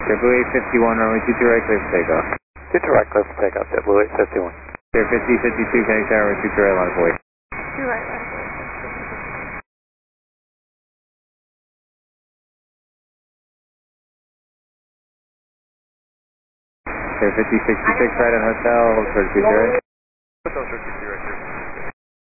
JetBlue 851, runway 22 right, clear for takeoff. 22 right, clear for takeoff, JetBlue 851. Clear 5052, connect tower, runway 22 right, line of void. 2 right, line of void. Clear 5066 right on hotel, hold short 23 right. Hotel short 23 right,